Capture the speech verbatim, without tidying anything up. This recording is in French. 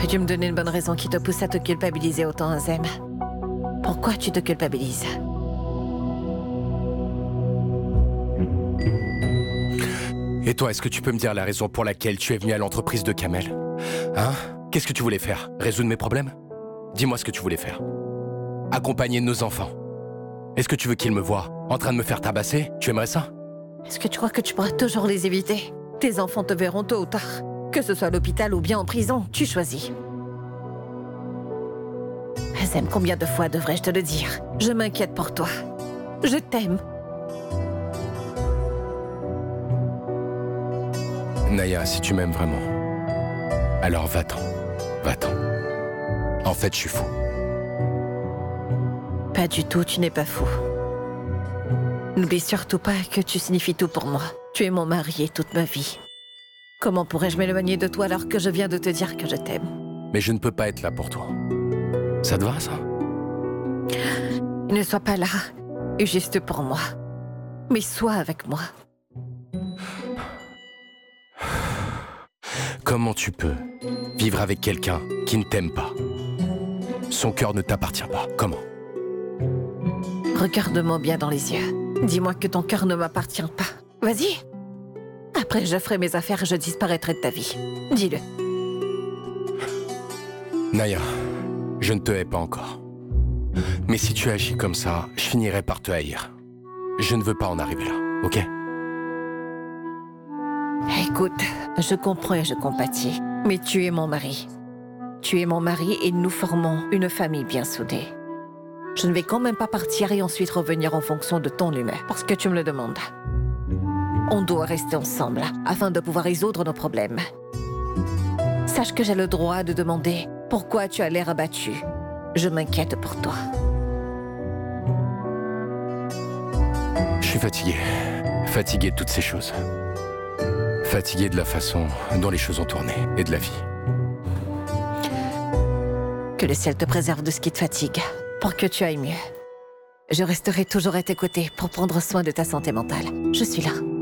Peux-tu me donner une bonne raison qui te pousse à te culpabiliser autant, Azem? Pourquoi tu te culpabilises? Et toi, est-ce que tu peux me dire la raison pour laquelle tu es venu à l'entreprise de Kamel? Hein? Qu'est-ce que tu voulais faire? Résoudre mes problèmes? Dis-moi ce que tu voulais faire. Accompagner nos enfants. Est-ce que tu veux qu'ils me voient en train de me faire tabasser? Tu aimerais ça? Est-ce que tu crois que tu pourras toujours les éviter? Tes enfants te verront tôt ou tard. Que ce soit à l'hôpital ou bien en prison, tu choisis. Azem, combien de fois devrais-je te le dire? Je m'inquiète pour toi. Je t'aime. Naya, si tu m'aimes vraiment, alors va-t'en. Va-t'en. En fait, je suis fou. Pas du tout, tu n'es pas fou. N'oublie surtout pas que tu signifies tout pour moi. Tu es mon mari et toute ma vie. Comment pourrais-je m'éloigner de toi alors que je viens de te dire que je t'aime? Mais je ne peux pas être là pour toi. Ça te va, ça? Ne sois pas là, juste pour moi. Mais sois avec moi. Comment tu peux vivre avec quelqu'un qui ne t'aime pas? Son cœur ne t'appartient pas. Comment? Regarde-moi bien dans les yeux. Dis-moi que ton cœur ne m'appartient pas. Vas-y. Après, je ferai mes affaires et je disparaîtrai de ta vie. Dis-le. Naya, je ne te hais pas encore. Mais si tu agis comme ça, je finirai par te haïr. Je ne veux pas en arriver là, ok? Écoute, je comprends et je compatis. Mais tu es mon mari. Tu es mon mari et nous formons une famille bien soudée. Je ne vais quand même pas partir et ensuite revenir en fonction de ton humeur, parce que tu me le demandes. On doit rester ensemble, afin de pouvoir résoudre nos problèmes. Sache que j'ai le droit de demander pourquoi tu as l'air abattu. Je m'inquiète pour toi. Je suis fatigué. Fatigué de toutes ces choses. Fatigué de la façon dont les choses ont tourné et de la vie. Que le ciel te préserve de ce qui te fatigue, pour que tu ailles mieux. Je resterai toujours à tes côtés pour prendre soin de ta santé mentale. Je suis là.